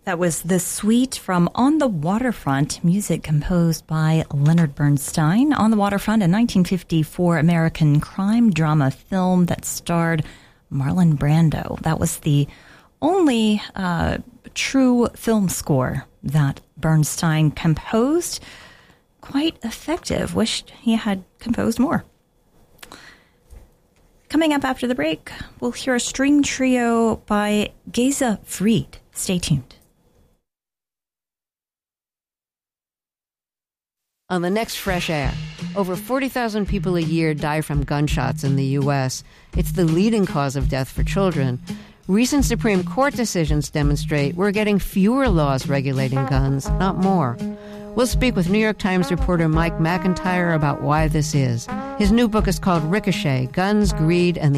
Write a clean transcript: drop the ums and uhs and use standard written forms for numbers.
That was The Suite from On the Waterfront, music composed by Leonard Bernstein. On the Waterfront, a 1954 American crime drama film that starred Marlon Brando. That was the only true film score that Bernstein composed. Quite effective. Wished he had composed more. Coming up after the break, we'll hear a string trio by Geza Fried. Stay tuned. On the next Fresh Air, over 40,000 people a year die from gunshots in the U.S. It's the leading cause of death for children. Recent Supreme Court decisions demonstrate we're getting fewer laws regulating guns, not more. We'll speak with New York Times reporter Mike McIntyre about why this is. His new book is called Ricochet: Guns, Greed, and the